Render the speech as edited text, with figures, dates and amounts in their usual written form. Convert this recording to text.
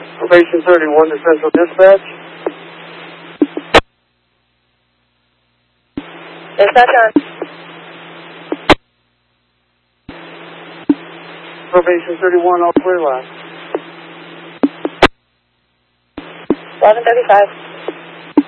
Probation 31 to Central Dispatch. Dispatch on. Probation 31, all clear last. 11:35.